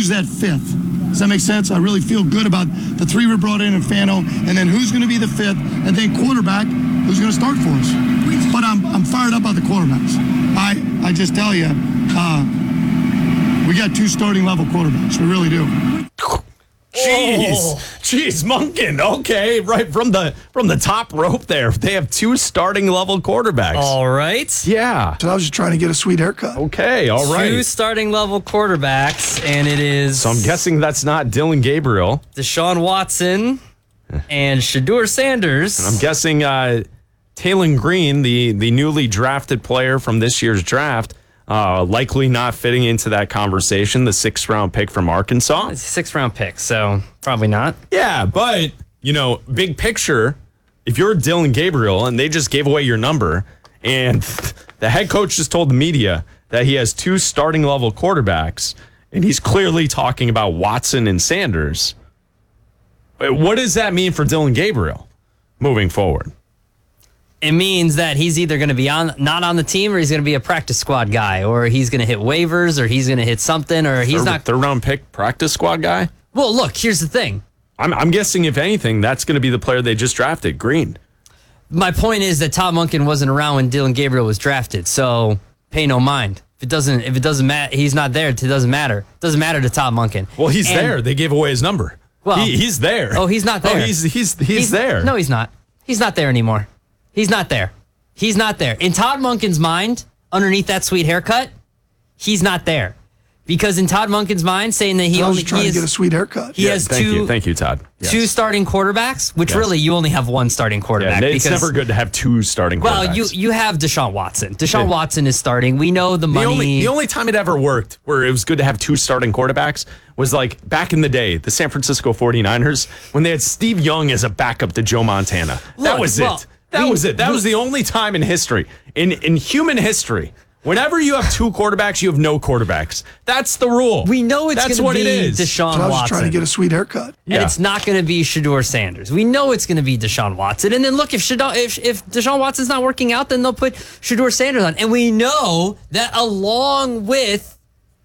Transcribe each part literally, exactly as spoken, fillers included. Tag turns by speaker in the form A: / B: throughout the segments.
A: who's that fifth. Does that make sense? I really feel good about the three we brought in in Fano, and then who's going to be the fifth, and then quarterback, who's going to start for us. But I'm I'm fired up about the quarterbacks. I, I just tell you, uh, we got two starting level quarterbacks. We really do.
B: Jeez, oh. Jeez, Monken. Okay, right from the from the top rope there. They have two starting level quarterbacks.
C: All right.
B: Yeah.
A: So I was just trying to get a sweet haircut.
B: Okay, all right.
C: Two starting level quarterbacks, and it is.
B: So I'm guessing that's not Dylan Gabriel,
C: Deshaun Watson, and Shedeur Sanders.
B: And I'm guessing uh, Taylon Green, the the newly drafted player from this year's draft. Uh, likely not fitting into that conversation, the sixth round pick from Arkansas.
C: It's a sixth round pick, so probably not.
B: Yeah, but, you know, big picture, if you're Dylan Gabriel and they just gave away your number and the head coach just told the media that he has two starting level quarterbacks and he's clearly talking about Watson and Sanders, what does that mean for Dylan Gabriel moving forward?
C: It means that he's either going to be on not on the team or he's going to be a practice squad guy or he's going to hit waivers or he's going to hit something or he's
B: third,
C: not.
B: Third round pick practice squad guy?
C: Well, look, here's the thing.
B: I'm, I'm guessing, if anything, that's going to be the player they just drafted, Green.
C: My point is that Todd Monken wasn't around when Dylan Gabriel was drafted, so pay no mind. If it doesn't, if it doesn't matter, he's not there. It doesn't matter. It doesn't matter to Todd Monken.
B: Well, he's
C: and,
B: there. They gave away his number. Well, he, he's there.
C: Oh, he's not there.
B: Oh, he's he's he's, he's there.
C: No, he's not. He's not there anymore. He's not there. He's not there. In Todd Monken's mind, underneath that sweet haircut, he's not there. Because in Todd Monken's mind, saying that he
A: I was
C: only
A: trying
C: he
A: to
C: has,
A: get a sweet haircut.
C: He
B: yeah,
C: has
B: thank
C: two.
B: You. Thank you, Todd. Yes.
C: Two starting quarterbacks, which
B: yes.
C: really you only have one starting quarterback.
B: Yeah, it's
C: because,
B: never good to have two starting quarterbacks.
C: Well, you you have Deshaun Watson. Deshaun yeah. Watson is starting. We know the money.
B: The only, the only time it ever worked where it was good to have two starting quarterbacks was like back in the day, the San Francisco forty-niners, when they had Steve Young as a backup to Joe Montana. Look, that was well, it. That we, was it. That we, was the only time in history, in in human history, whenever you have two quarterbacks, you have no quarterbacks. That's the rule.
C: We know it's going to be
B: it
C: Deshaun
A: so I was
C: Watson.
A: trying to get a sweet haircut.
C: Yeah. And it's not going to be Shedeur Sanders. We know it's going to be Deshaun Watson. And then look, if Shedeur, if, if Deshaun Watson's not working out, then they'll put Shedeur Sanders on. And we know that along with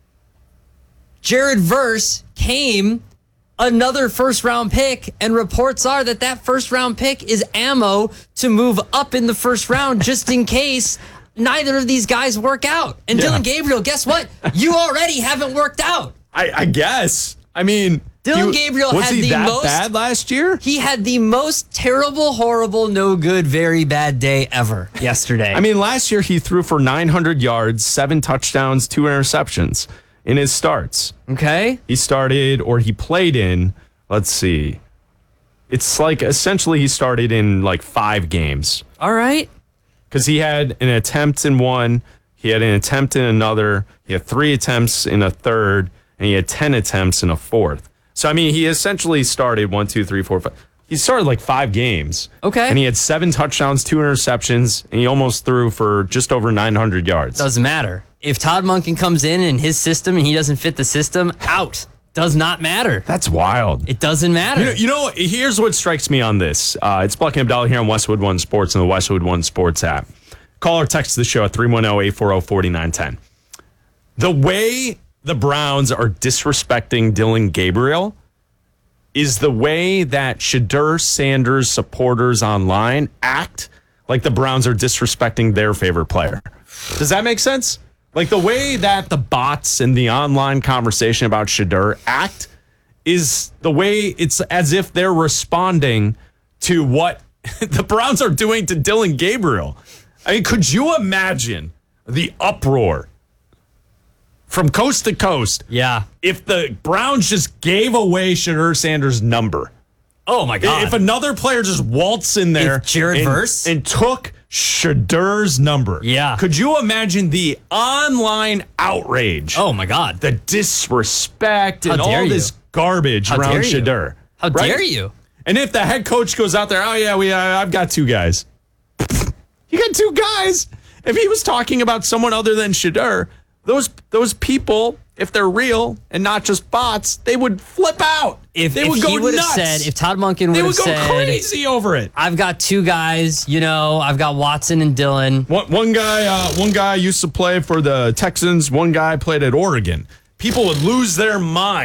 C: Jared Verse came another first-round pick, and reports are that that first-round pick is ammo to move up in the first round just in case neither of these guys work out. And yeah. Dylan Gabriel, guess what? You already haven't worked out.
B: I, I guess. I mean,
C: Dylan he, Gabriel
B: was
C: had
B: he
C: the
B: that
C: most
B: bad last year.
C: He had the most terrible, horrible, no good, very bad day ever yesterday.
B: I mean, last year he threw for nine hundred yards, seven touchdowns, two interceptions in his starts.
C: Okay.
B: He started, or he played in, let's see. It's like essentially he started in like five games.
C: All right.
B: Because he had an attempt in one, he had an attempt in another, he had three attempts in a third, and he had ten attempts in a fourth. So, I mean, he essentially started one, two, three, four, five. He started like five games.
C: Okay.
B: And he had seven touchdowns, two interceptions, and he almost threw for just over nine hundred yards.
C: Doesn't matter. If Todd Monken comes in in his system and he doesn't fit the system, out. Does not matter.
B: That's wild.
C: It doesn't matter.
B: You know, you know here's what strikes me on this. Uh, it's Buck and Abdallah here on Westwood One Sports and the Westwood One Sports app. Call or text the show at three one zero, eight four zero, four nine one zero. The way the Browns are disrespecting Dylan Gabriel is the way that Shedeur Sanders supporters online act like the Browns are disrespecting their favorite player. Does that make sense? Like the way that the bots and the online conversation about Shedeur act is the way it's as if they're responding to what the Browns are doing to Dylan Gabriel. I mean, could you imagine the uproar from coast to coast?
C: Yeah.
B: If the Browns just gave away Shedeur Sanders' number.
C: Oh, my God.
B: If another player just waltzed in there
C: if Jared
B: and,
C: Verse?
B: and took Shedeur's number.
C: Yeah.
B: Could you imagine the online outrage?
C: Oh, my God.
B: The disrespect
C: How
B: and all
C: you?
B: this garbage
C: How
B: around
C: dare you?
B: Shedeur.
C: How
B: right?
C: dare you?
B: And if the head coach goes out there, oh, yeah, we, uh, I've got two guys. You got two guys. If he was talking about someone other than Shedeur, those those people, if they're real and not just bots, they would flip out.
C: If,
B: they
C: if
B: would
C: he
B: go
C: would have
B: nuts.
C: said, if Todd Monken would
B: they
C: have
B: would go
C: said,
B: crazy over it.
C: I've got two guys, you know, I've got Watson and Dylan.
B: One, one guy, uh, one guy used to play for the Texans. One guy played at Oregon. People would lose their mind.